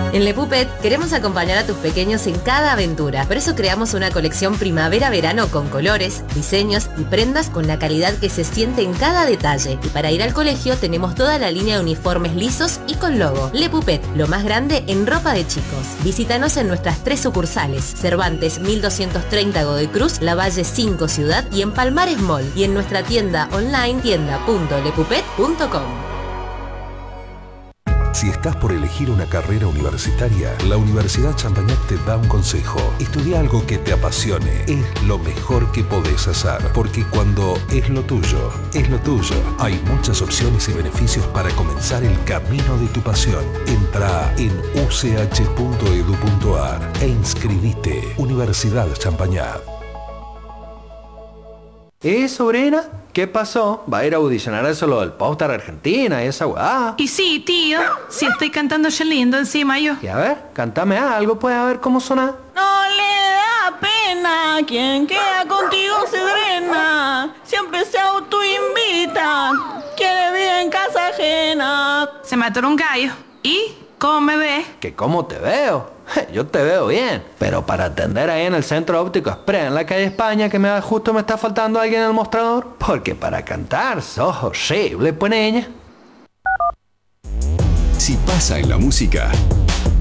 En Le Puppet queremos acompañar a tus pequeños en cada aventura. Por eso creamos una colección primavera-verano con colores, diseños y prendas con la calidad que se siente en cada detalle. Y para ir al colegio tenemos toda la línea de uniformes lisos y con logo. Le Puppet, lo más grande en ropa de chicos. Visítanos en nuestras 3 sucursales: Cervantes 1230 Godoy Cruz, Lavalle 5 Ciudad y en Palmares Mall. Y en nuestra tienda online tienda.lepuppet.com. Si estás por elegir una carrera universitaria, la Universidad Champañat te da un consejo. Estudia algo que te apasione. Es lo mejor que podés hacer. Porque cuando es lo tuyo, es lo tuyo. Hay muchas opciones y beneficios para comenzar el camino de tu pasión. Entra en uch.edu.ar e inscribite. Universidad Champañat. Sobrina, ¿qué pasó? ¿Va a ir a audicionar eso lo del Popstar Argentina y esa weá? Y sí, tío, si estoy cantando yo lindo encima yo. Y a ver, cántame algo, pues, a ver cómo suena. No le da pena, quien queda contigo se drena, siempre se autoinvita, quiere vivir en casa ajena. Se me atoró un gallo. ¿Y cómo me ves? ¿Que cómo te veo? Yo te veo bien, pero para atender ahí en el Centro Óptico Express en la calle España, que justo me está faltando alguien en el mostrador, porque para cantar sos horrible, pues niña. Si pasa en la música,